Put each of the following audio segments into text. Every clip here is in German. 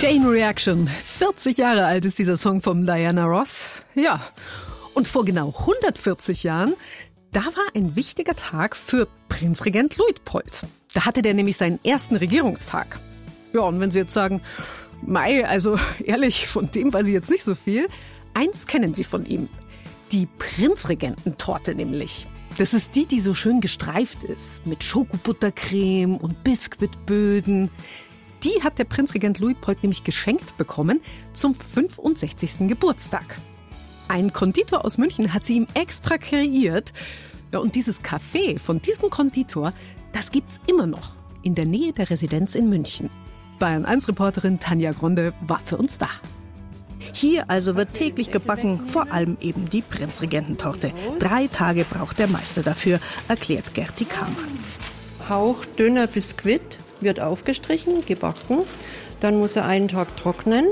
Chain Reaction. 40 Jahre alt ist dieser Song von Diana Ross. Ja, und vor genau 140 Jahren, da war ein wichtiger Tag für Prinzregent Luitpold. Da hatte der nämlich seinen ersten Regierungstag. Ja, und wenn Sie jetzt sagen, Mei, also ehrlich, von dem weiß ich jetzt nicht so viel. Eins kennen Sie von ihm. Die Prinzregententorte nämlich. Das ist die, die so schön gestreift ist. Mit Schokobuttercreme und Biskuitböden. Die hat der Prinzregent Luitpold nämlich geschenkt bekommen zum 65. Geburtstag. Ein Konditor aus München hat sie ihm extra kreiert. Ja, und dieses Café von diesem Konditor, das gibt's immer noch in der Nähe der Residenz in München. Bayern 1-Reporterin Tanja Gronde war für uns da. Hier also wird täglich gebacken, vor allem eben die Prinzregententorte. 3 Tage braucht der Meister dafür, erklärt Gerti Kamann. Hauchdünner Biskuit wird aufgestrichen, gebacken. Dann muss er einen Tag trocknen.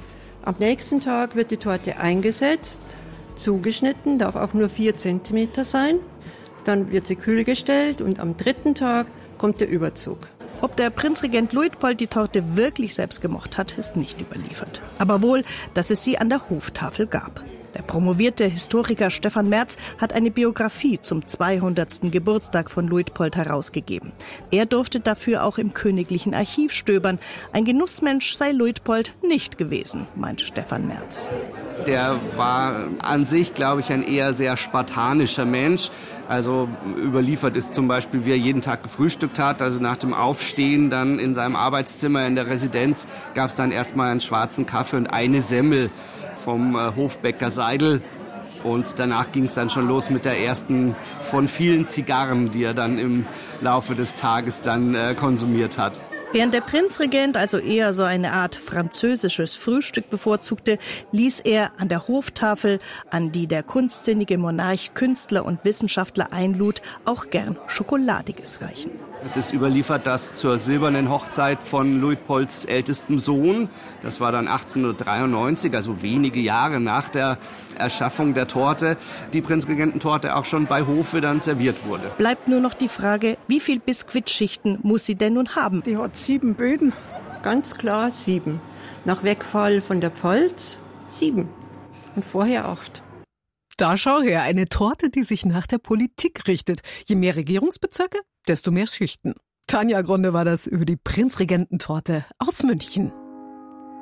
Am nächsten Tag wird die Torte eingesetzt, zugeschnitten, darf auch nur 4 cm sein. Dann wird sie kühl gestellt und am 3. Tag kommt der Überzug. Ob der Prinzregent Luitpold die Torte wirklich selbst gemocht hat, ist nicht überliefert. Aber wohl, dass es sie an der Hoftafel gab. Der promovierte Historiker Stefan Merz hat eine Biografie zum 200. Geburtstag von Luitpold herausgegeben. Er durfte dafür auch im Königlichen Archiv stöbern. Ein Genussmensch sei Luitpold nicht gewesen, meint Stefan Merz. Der war an sich, glaube ich, ein eher sehr spartanischer Mensch. Also überliefert ist zum Beispiel, wie er jeden Tag gefrühstückt hat. Also nach dem Aufstehen dann in seinem Arbeitszimmer in der Residenz gab es dann erstmal einen schwarzen Kaffee und eine Semmel vom Hofbäcker Seidel. Und danach ging es dann schon los mit der ersten von vielen Zigarren, die er dann im Laufe des Tages dann konsumiert hat. Während der Prinzregent also eher so eine Art französisches Frühstück bevorzugte, ließ er an der Hoftafel, an die der kunstsinnige Monarch Künstler und Wissenschaftler einlud, auch gern Schokoladiges reichen. Es ist überliefert, dass zur silbernen Hochzeit von Luitpolds ältestem Sohn, das war dann 1893, also wenige Jahre nach der Erschaffung der Torte, die Prinzregententorte auch schon bei Hofe dann serviert wurde. Bleibt nur noch die Frage, wie viel Biskuitschichten muss sie denn nun haben? Die hat 7 Böden. Ganz klar 7. Nach Wegfall von der Pfalz 7. Und vorher 8. Da schau her, eine Torte, die sich nach der Politik richtet. Je mehr Regierungsbezirke, desto mehr Schichten. Tanja Gronde war das über die Prinzregententorte aus München.